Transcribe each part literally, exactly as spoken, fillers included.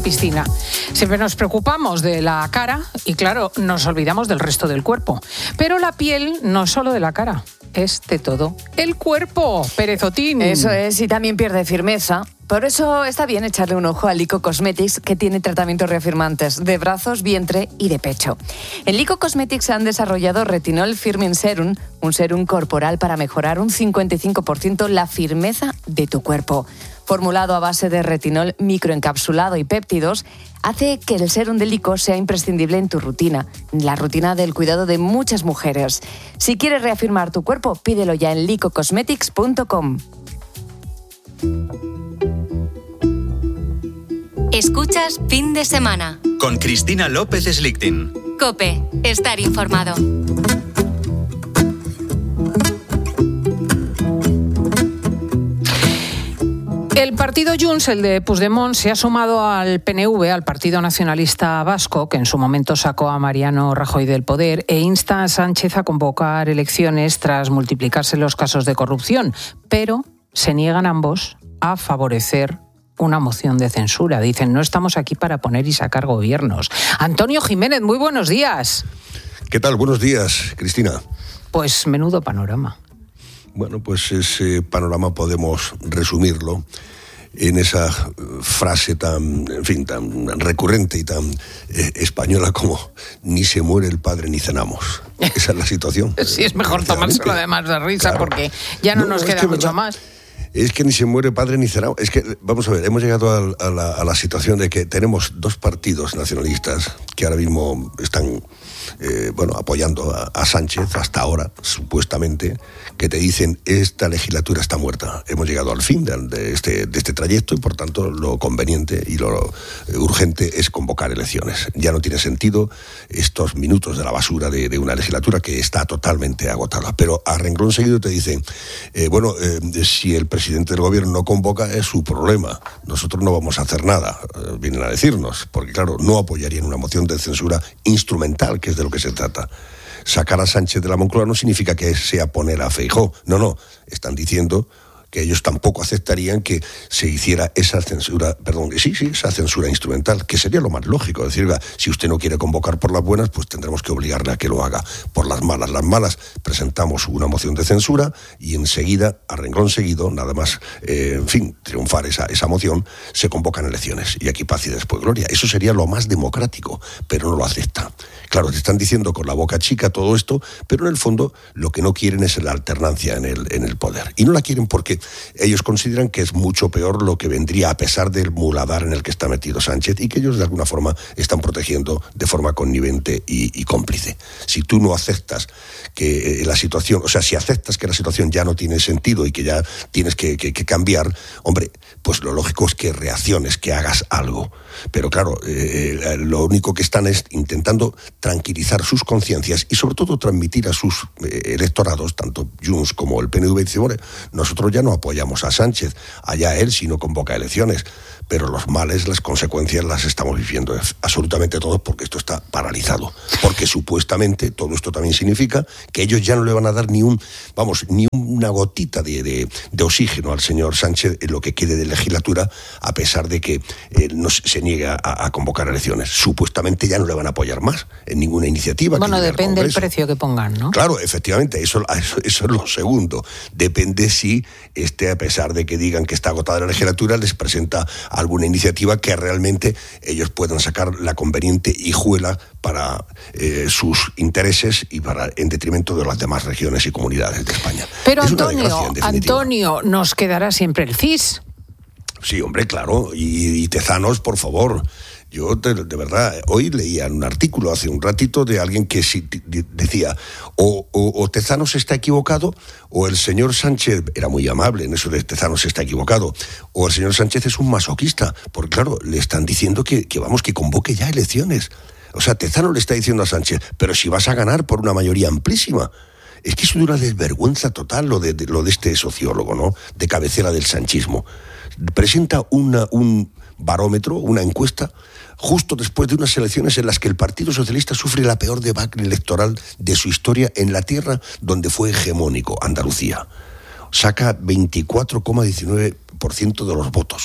piscina. Siempre nos preocupamos de la cara y, claro, nos olvidamos del resto del cuerpo. Pero la piel no es solo de la cara, es de todo el cuerpo. Perezotín. Eso es, y también pierde firmeza. Por eso está bien echarle un ojo a Lyko Cosmetics, que tiene tratamientos reafirmantes de brazos, vientre y de pecho. En Lyko Cosmetics han desarrollado Retinol Firming Serum, un serum corporal para mejorar un cincuenta y cinco por ciento la firmeza de tu cuerpo. Formulado a base de retinol microencapsulado y péptidos, hace que el serum de Lyko sea imprescindible en tu rutina, la rutina del cuidado de muchas mujeres. Si quieres reafirmar tu cuerpo, pídelo ya en lyko cosmetics punto com. Escuchas Fin de Semana con Cristina López Slichting. COPE, estar informado. El partido Junts, el de Puigdemont, se ha sumado al P N V, al Partido Nacionalista Vasco, que en su momento sacó a Mariano Rajoy del poder, e insta a Sánchez a convocar elecciones tras multiplicarse los casos de corrupción, pero se niegan ambos a favorecer una moción de censura. Dicen, no estamos aquí para poner y sacar gobiernos. Antonio Jiménez, muy buenos días. ¿Qué tal? Buenos días, Cristina. Pues menudo panorama. Bueno, pues ese panorama podemos resumirlo en esa frase tan, en fin, tan recurrente y tan eh, española como ni se muere el padre ni cenamos. Esa es la situación. Sí, es mejor tomárselo además de risa, claro, porque ya no, no nos queda mucho verdad. más. Es que ni se muere padre ni cenamos. Es que, vamos a ver, hemos llegado a, a, la, a la situación de que tenemos dos partidos nacionalistas que ahora mismo están eh, bueno, apoyando a, a Sánchez hasta ahora, supuestamente, que te dicen esta legislatura está muerta. Hemos llegado al fin de, de, este, de este trayecto y, por tanto, lo conveniente y lo eh, urgente es convocar elecciones. Ya no tiene sentido estos minutos de la basura de, de una legislatura que está totalmente agotada. Pero a renglón seguido te dicen, eh, bueno, eh, si el presidente del gobierno no convoca, es su problema. Nosotros no vamos a hacer nada, eh, vienen a decirnos, porque, claro, no apoyarían una moción de censura instrumental, que es de lo que se trata. Sacar a Sánchez de la Moncloa no significa que sea poner a Feijóo. No, no. Están diciendo que ellos tampoco aceptarían que se hiciera esa censura, perdón, sí, sí, esa censura instrumental, que sería lo más lógico. Es decir, si usted no quiere convocar por las buenas, pues tendremos que obligarle a que lo haga por las malas. Las malas, presentamos una moción de censura y enseguida, a renglón seguido, nada más, eh, en fin, triunfar esa, esa moción, se convocan elecciones. Y aquí paz y después gloria. Eso sería lo más democrático, pero no lo acepta. Claro, te están diciendo con la boca chica todo esto, pero en el fondo lo que no quieren es la alternancia en el, en el poder. Y no la quieren porque ellos consideran que es mucho peor lo que vendría a pesar del muladar en el que está metido Sánchez y que ellos de alguna forma están protegiendo de forma connivente y, y cómplice. Si tú no aceptas que la situación, o sea, si aceptas que la situación ya no tiene sentido y que ya tienes que, que, que cambiar, hombre, pues lo lógico es que reacciones, que hagas algo. Pero claro, eh, lo único que están es intentando tranquilizar sus conciencias y sobre todo transmitir a sus eh, electorados, tanto Junts como el P N V, dice, bueno, nosotros ya no apoyamos a Sánchez, allá él si no convoca elecciones, pero los males, las consecuencias las estamos viviendo absolutamente todos porque esto está paralizado, porque supuestamente todo esto también significa que ellos ya no le van a dar ni un, vamos, ni una gotita de, de, de oxígeno al señor Sánchez en lo que quede de legislatura, a pesar de que eh, no se niega a, a convocar elecciones. Supuestamente ya no le van a apoyar más en ninguna iniciativa. Bueno, depende del precio que pongan, ¿no? Claro, efectivamente, eso, eso, eso es lo segundo. Depende si, este, a pesar de que digan que está agotada la legislatura, les presenta alguna iniciativa que realmente ellos puedan sacar la conveniente hijuela para eh, sus intereses y para en detrimento de las demás regiones y comunidades de España. Pero es Antonio, desgracia, Antonio, nos quedará siempre el C I S. Sí, hombre, claro. Y, y Tezanos, por favor. Yo, de, de verdad, hoy leía un artículo hace un ratito de alguien que sí, de, decía o, o, o Tezanos está equivocado o el señor Sánchez, era muy amable en eso de Tezanos está equivocado, o el señor Sánchez es un masoquista, porque claro, le están diciendo que, que vamos, que convoque ya elecciones. O sea, Tezanos le está diciendo a Sánchez, pero si vas a ganar por una mayoría amplísima. Es que es una desvergüenza total lo de, de, lo de este sociólogo, ¿no? De cabecera del sanchismo. Presenta una, un barómetro, una encuesta, justo después de unas elecciones en las que el Partido Socialista sufre la peor debacle electoral de su historia en la tierra donde fue hegemónico, Andalucía. Saca veinticuatro coma diecinueve por ciento de los votos.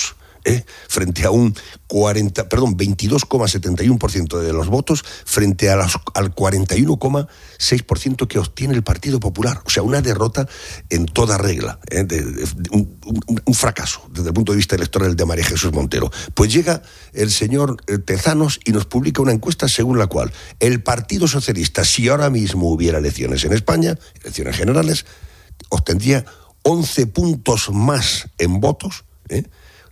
¿eh? Frente a un cuarenta, perdón, veintidós coma setenta y uno por ciento de los votos frente a los, al cuarenta y uno coma seis por ciento que obtiene el Partido Popular. O sea, una derrota en toda regla, ¿eh? de, de, de, un, un, un fracaso desde el punto de vista electoral de María Jesús Montero. Pues llega el señor Tezanos y nos publica una encuesta según la cual el Partido Socialista, si ahora mismo hubiera elecciones en España, elecciones generales, obtendría once puntos más en votos, ¿eh?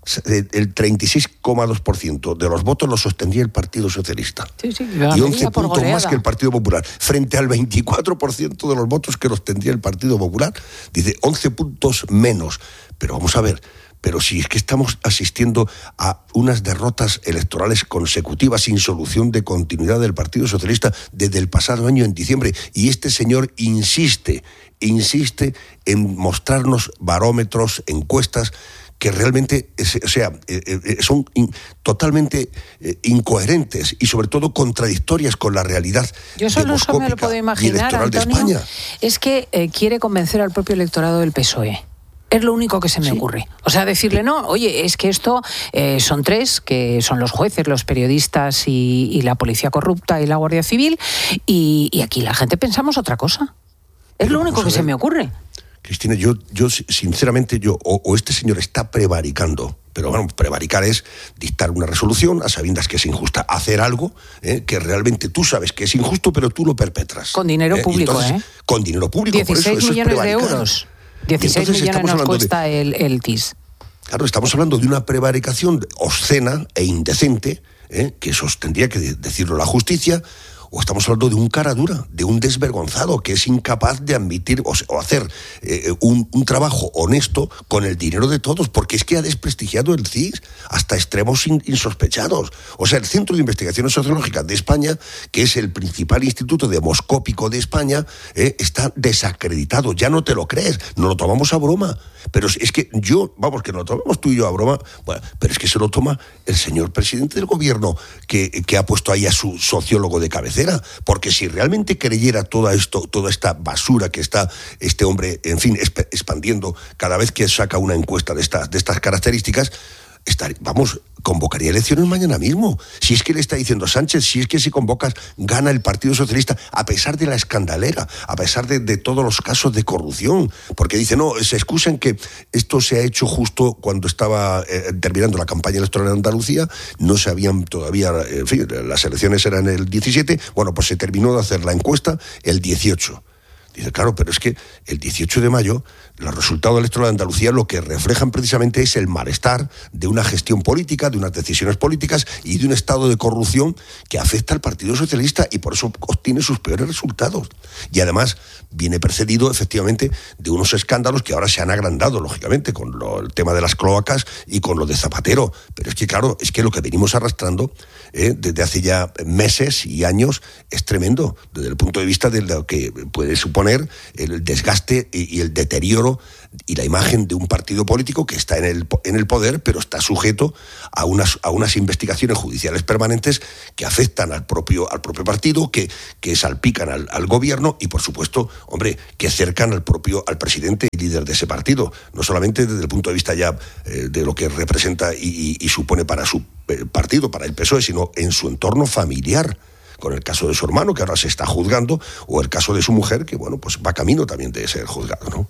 El treinta y seis coma dos por ciento de los votos los sostendría el Partido Socialista. Sí, sí, y once puntos más que el Partido Popular. Frente al veinticuatro por ciento de los votos que los tendría el Partido Popular. Dice once puntos menos. Pero vamos a ver, pero si es que estamos asistiendo a unas derrotas electorales consecutivas sin solución de continuidad del Partido Socialista desde el pasado año en diciembre. Y este señor insiste, insiste en mostrarnos barómetros, encuestas, que realmente, o sea, son in, totalmente eh, incoherentes y sobre todo contradictorias con la realidad. Yo solo eso me lo puedo imaginar, Antonio, es que eh, quiere convencer al propio electorado del P S O E. Es lo único que se me sí. ocurre. O sea, decirle, no, oye, es que esto eh, son tres, que son los jueces, los periodistas y, y la policía corrupta y la Guardia Civil, y, y aquí la gente pensamos otra cosa. Es Pero lo único que se me ocurre. Cristina, yo, yo sinceramente, yo o, o este señor está prevaricando, pero bueno, prevaricar es dictar una resolución a sabiendas que es injusta, hacer algo eh, que realmente tú sabes que es injusto, pero tú lo perpetras. Con dinero eh, público, entonces, ¿eh? Con dinero público, dieciséis por eso, millones eso es de euros. dieciséis millones nos cuesta de, el, el T I S. Claro, estamos hablando de una prevaricación obscena e indecente, eh, que eso tendría que decirlo la justicia. O estamos hablando de un cara dura, de un desvergonzado que es incapaz de admitir o, o hacer eh, un, un trabajo honesto con el dinero de todos, porque es que ha desprestigiado el C I S hasta extremos in, insospechados. O sea, el Centro de Investigaciones Sociológicas de España, que es el principal instituto demoscópico de España, eh, está desacreditado. Ya no te lo crees, no lo tomamos a broma. Pero es que yo, vamos, que no lo tomamos tú y yo a broma, bueno, pero es que se lo toma el señor presidente del gobierno, que, que ha puesto ahí a su sociólogo de cabecera. Porque si realmente creyera todo esto, toda esta basura que está este hombre, en fin, expandiendo cada vez que saca una encuesta de estas, de estas características, estar, vamos, convocaría elecciones mañana mismo. Si es que le está diciendo a Sánchez, si es que si convocas, gana el Partido Socialista, a pesar de la escandalera, a pesar de, de todos los casos de corrupción. Porque dice, no, se excusan que esto se ha hecho justo cuando estaba eh, terminando la campaña electoral en Andalucía, no se habían todavía, en fin, las elecciones eran el diecisiete, bueno, pues se terminó de hacer la encuesta el dieciocho. Dice, claro, pero es que el dieciocho de mayo los resultados electorales de Andalucía lo que reflejan precisamente es el malestar de una gestión política, de unas decisiones políticas y de un estado de corrupción que afecta al Partido Socialista y por eso obtiene sus peores resultados. Y además viene precedido efectivamente de unos escándalos que ahora se han agrandado, lógicamente, con lo, el tema de las cloacas y con lo de Zapatero. Pero es que, claro, es que lo que venimos arrastrando eh, desde hace ya meses y años es tremendo, desde el punto de vista de lo que puede suponer el desgaste y, y el deterioro y la imagen de un partido político que está en el, en el poder, pero está sujeto a unas, a unas investigaciones judiciales permanentes que afectan al propio, al propio partido, que, que salpican al, al gobierno y, por supuesto, hombre, que acercan al propio, al presidente y líder de ese partido. No solamente desde el punto de vista ya eh, de lo que representa y, y, y supone para su eh, partido, para el P S O E, sino en su entorno familiar, con el caso de su hermano, que ahora se está juzgando, o el caso de su mujer, que bueno, pues va camino también de ser juzgado, ¿no?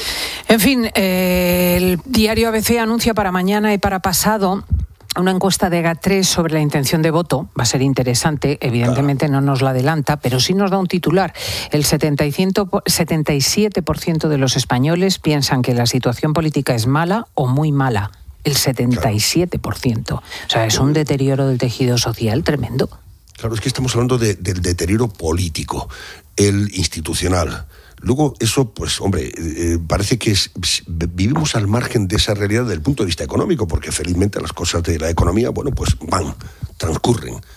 En fin, eh, el diario A B C anuncia para mañana y para pasado una encuesta de GAT tres sobre la intención de voto. Va a ser interesante, evidentemente no nos la adelanta, pero sí nos da un titular. El setenta y siete por ciento de los españoles piensan que la situación política es mala o muy mala. El setenta y siete por ciento. O sea, es un deterioro del tejido social tremendo. Claro, es que estamos hablando de, del deterioro político, el institucional. Luego eso, pues, hombre, eh, parece que es, vivimos al margen de esa realidad desde el punto de vista económico, porque felizmente las cosas de la economía, bueno, pues van, transcurren.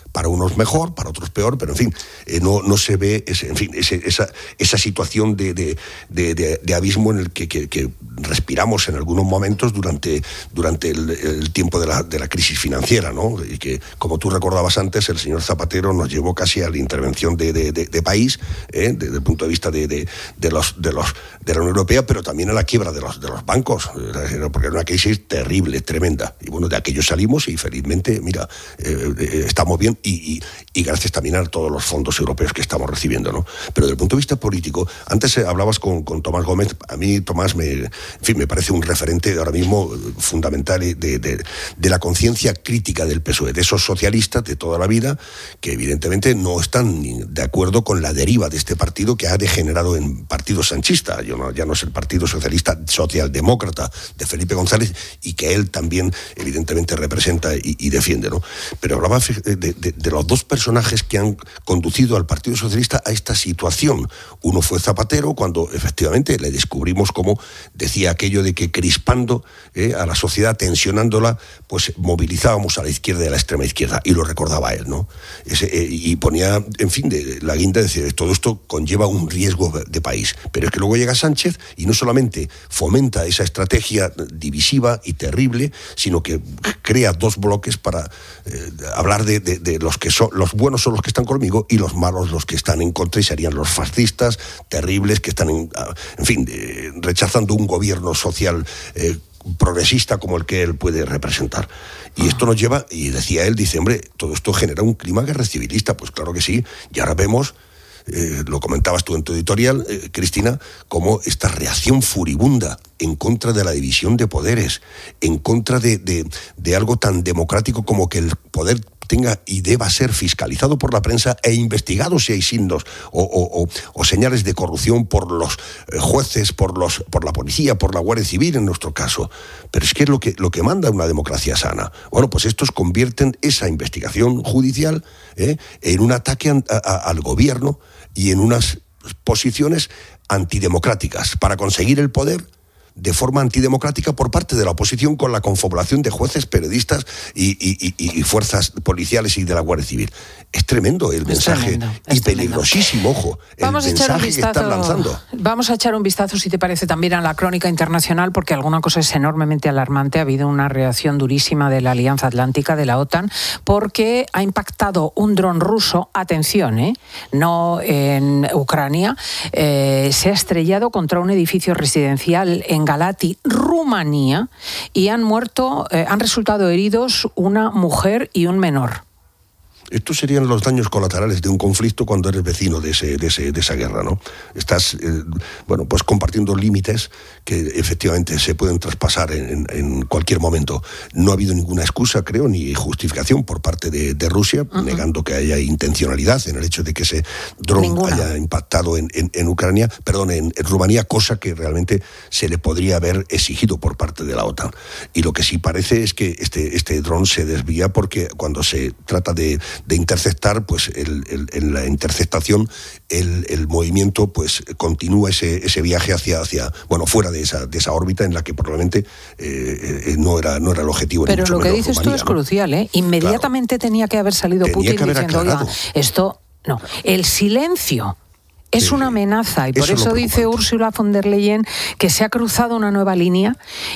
Para unos mejor, para otros peor, pero en fin, eh, no, no se ve ese, en fin, ese, esa, esa situación de, de, de, de, de abismo en el que, que, que respiramos en algunos momentos durante, durante el, el tiempo de la, de la crisis financiera, ¿no? Y que, como tú recordabas antes, el señor Zapatero nos llevó casi a la intervención de, de, de, de país, ¿eh? desde el punto de vista de, de, de, los, de, los, de la Unión Europea, pero también a la quiebra de los, de los bancos, porque era una crisis terrible, tremenda. Y bueno, de aquello salimos y felizmente, mira, eh, eh, estamos bien. Y, y, y gracias también a todos los fondos europeos que estamos recibiendo, ¿no? Pero desde el punto de vista político, antes hablabas con, con Tomás Gómez, a mí Tomás me, en fin, me parece un referente ahora mismo fundamental de, de, de la conciencia crítica del P S O E, de esos socialistas de toda la vida que evidentemente no están de acuerdo con la deriva de este partido que ha degenerado en partido sanchista. Yo no, ya no es el Partido Socialista Socialdemócrata de Felipe González y que él también evidentemente representa y, y defiende, ¿no? Pero hablaba de, de, de los dos personajes que han conducido al Partido Socialista a esta situación. Uno fue Zapatero, cuando efectivamente le descubrimos cómo decía aquello de que crispando eh, a la sociedad, tensionándola, pues movilizábamos a la izquierda y a la extrema izquierda, y lo recordaba él, ¿no? Ese, eh, y ponía, en fin, de, la guinda de decir, todo esto conlleva un riesgo de país. Pero es que luego llega Sánchez y no solamente fomenta esa estrategia divisiva y terrible, sino que crea dos bloques para eh, hablar de, de, de los que son, los buenos son los que están conmigo y los malos los que están en contra, y serían los fascistas terribles que están, en, en fin, eh, rechazando un gobierno social eh, progresista como el que él puede representar. Y esto nos lleva, y decía él, dice, hombre, todo esto genera un clima guerra civilista. Pues claro que sí, y ahora vemos, Eh, lo comentabas tú en tu editorial, eh, Cristina, como esta reacción furibunda en contra de la división de poderes, en contra de, de, de algo tan democrático como que el poder tenga y deba ser fiscalizado por la prensa e investigado si hay signos o, o, o, o señales de corrupción por los eh, jueces, por los por la policía, por la Guardia Civil en nuestro caso. Pero es que es lo que, lo que manda una democracia sana. Bueno, pues estos convierten esa investigación judicial eh, en un ataque a, a, al gobierno y en unas posiciones antidemocráticas para conseguir el poder de forma antidemocrática por parte de la oposición, con la confabulación de jueces, periodistas y, y, y, y fuerzas policiales y de la Guardia Civil. Es tremendo el es mensaje tremendo, y peligrosísimo, ojo, vamos el a echar mensaje un vistazo, que están lanzando. Vamos a echar un vistazo, si te parece, también a la crónica internacional, porque alguna cosa es enormemente alarmante. Ha habido una reacción durísima de la Alianza Atlántica, de la OTAN, porque ha impactado un dron ruso, atención, ¿eh? no en Ucrania, eh, se ha estrellado contra un edificio residencial en Galati, Rumanía, y han muerto, eh, han resultado heridos una mujer y un menor. Estos serían los daños colaterales de un conflicto cuando eres vecino de, ese, de, ese, de esa guerra, ¿no? Estás, eh, bueno, pues compartiendo límites que efectivamente se pueden traspasar en, en cualquier momento. No ha habido ninguna excusa, creo, ni justificación por parte de, de Rusia, uh-huh. negando que haya intencionalidad en el hecho de que ese dron Ninguna. haya impactado en, en, en Ucrania, perdón, en, en Rumanía, cosa que realmente se le podría haber exigido por parte de la OTAN. Y lo que sí parece es que este, este dron se desvía porque cuando se trata de de interceptar, pues el, el, en la interceptación el, el movimiento pues continúa ese, ese viaje hacia, hacia, bueno, fuera de esa, de esa órbita en la que probablemente eh, eh, no era no era el objetivo. Pero lo que dices Rumanía, tú es ¿no? crucial, ¿eh? Inmediatamente claro. tenía que haber salido tenía Putin haber diciendo, oiga, esto, no, el silencio es sí, una amenaza, y por eso, eso dice Ursula von der Leyen que se ha cruzado una nueva línea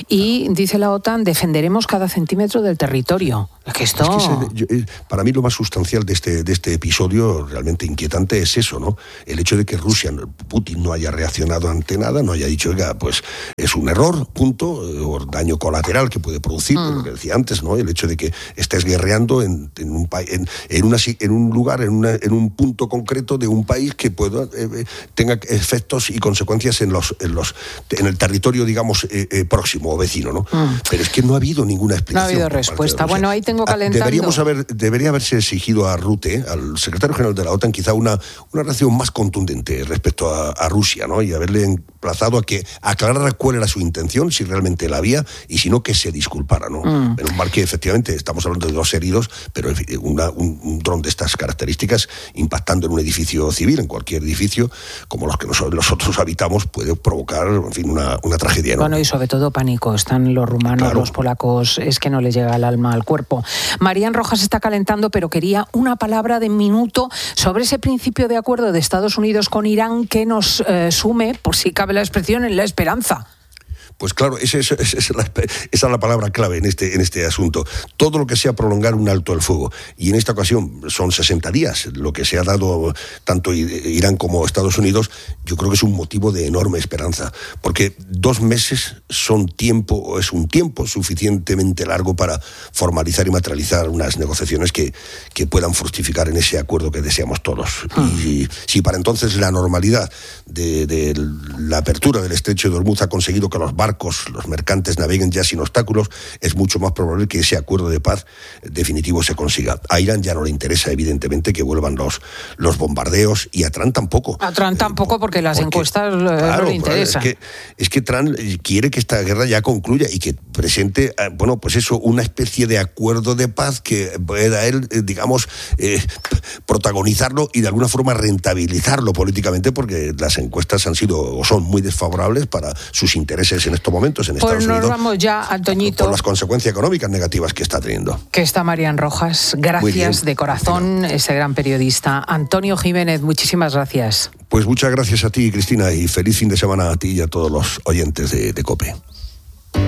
y dice la OTAN, defenderemos cada centímetro del territorio. Que esto... es que ese, yo, para mí lo más sustancial de este, de este episodio realmente inquietante es eso, ¿no? El hecho de que Rusia, Putin no haya reaccionado ante nada, no haya dicho, oiga, pues es un error, punto, o daño colateral que puede producir, mm. lo que decía antes, ¿no? El hecho de que estés guerreando en, en, un, en, en, una, en un lugar, en, una, en un punto concreto de un país que pueda... Eh, tenga efectos y consecuencias en los en los en el territorio, digamos, eh, eh, próximo o vecino, ¿no? Mm. Pero es que no ha habido ninguna explicación. No ha habido respuesta. Bueno, ahí tengo calentando. Deberíamos haber, debería haberse exigido a Rutte, al secretario general de la OTAN, quizá una, una reacción más contundente respecto a, a Rusia, ¿no? Y haberle emplazado a que aclarara cuál era su intención, si realmente la había, y si no, que se disculpara, ¿no? Mm. Menos mal que efectivamente estamos hablando de dos heridos, pero una, un, un dron de estas características impactando en un edificio civil, en cualquier edificio, como los que nosotros habitamos, puede provocar, en fin, una, una tragedia, ¿no? Bueno, y sobre todo pánico. Están los rumanos, claro. los polacos, es que no les llega el alma al cuerpo. Marian Rojas está calentando, pero quería una palabra de minuto sobre ese principio de acuerdo de Estados Unidos con Irán que nos eh, sume, por si cabe la expresión, en la esperanza. Pues claro, esa, esa, esa, es la, esa es la palabra clave en este, en este asunto. Todo lo que sea prolongar un alto al fuego. Y en esta ocasión son sesenta días, lo que se ha dado tanto Irán como Estados Unidos, yo creo que es un motivo de enorme esperanza. Porque dos meses son tiempo, es un tiempo suficientemente largo para formalizar y materializar unas negociaciones que, que puedan fructificar en ese acuerdo que deseamos todos. Ah. Y si para entonces la normalidad de, de la apertura del estrecho de Hormuz ha conseguido que los barcos, los mercantes naveguen ya sin obstáculos, es mucho más probable que ese acuerdo de paz definitivo se consiga. A Irán ya no le interesa, evidentemente, que vuelvan los, los bombardeos, y a Trump tampoco. A Trump tampoco, porque las porque, encuestas claro, no le interesan. Es que, es que Trump quiere que esta guerra ya concluya y que presente, bueno, pues eso, una especie de acuerdo de paz que pueda él, digamos, eh, protagonizarlo y de alguna forma rentabilizarlo políticamente, porque las encuestas han sido o son muy desfavorables para sus intereses en estos momentos en Estados pues Unidos. Pues nos vamos ya, Antoñito. Por las consecuencias económicas negativas que está teniendo. Que está Marian Rojas. Gracias de corazón, Cristina. Ese gran periodista. Antonio Jiménez, muchísimas gracias. Pues muchas gracias a ti, Cristina, y feliz fin de semana a ti y a todos los oyentes de, de COPE.